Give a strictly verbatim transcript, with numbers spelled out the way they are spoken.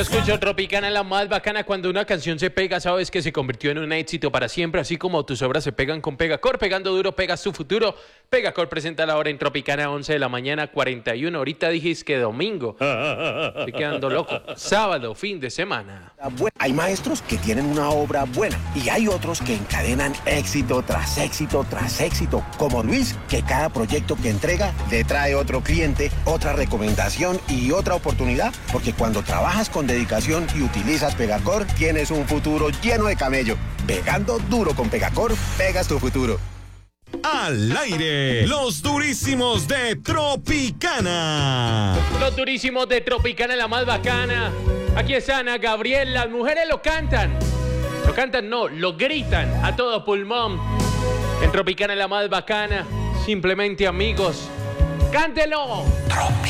Escucho Tropicana, la más bacana. Cuando una canción se pega, sabes que se convirtió en un éxito para siempre, así como tus obras se pegan con Pegacor. Pegando duro, pegas tu futuro. Pegacor presenta la hora en Tropicana, once de la mañana, cuarenta y uno. Ahorita dijiste que domingo. Estoy quedando loco. Sábado, fin de semana. Hay maestros que tienen una obra buena y hay otros que encadenan éxito tras éxito tras éxito, como Luis, que cada proyecto que entrega le trae otro cliente, otra recomendación y otra oportunidad, porque cuando trabajas con dedicación y utilizas Pegacor, tienes un futuro lleno de camello. Pegando duro con Pegacor, pegas tu futuro. Al aire, los durísimos de Tropicana. Los durísimos de Tropicana, la más bacana. Aquí es Ana Gabriel. Las mujeres lo cantan. Lo cantan, no, lo gritan a todo pulmón. En Tropicana, la más bacana. Simplemente amigos. ¡Cántelo! Tropi.